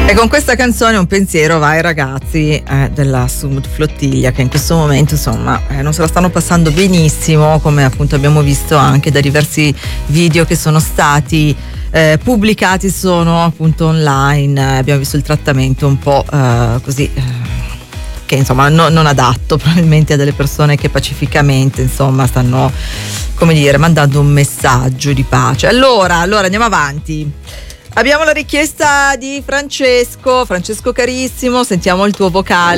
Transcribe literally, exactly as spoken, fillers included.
E con questa canzone un pensiero va ai ragazzi eh, della Sumut Flottiglia, che in questo momento insomma eh, non se la stanno passando benissimo, come appunto abbiamo visto anche da diversi video che sono stati eh, pubblicati, sono appunto online. Abbiamo visto il trattamento un po' eh, così eh, che insomma no, non adatto probabilmente a delle persone che pacificamente insomma stanno, come dire, mandando un messaggio di pace. Allora, allora andiamo avanti. Abbiamo la richiesta di Francesco. Francesco carissimo, sentiamo il tuo vocale.